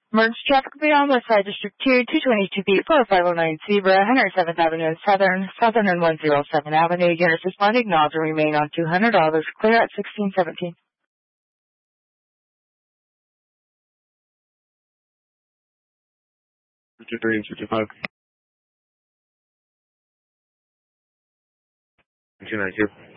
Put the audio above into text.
Emergency traffic will be on West Side District 2, 222 feet, 4509 Zebra, 107th Avenue Southern and 107 Avenue. Units responding, acknowledge and remain on $200. Clear at 1617. 53 and 55. 292.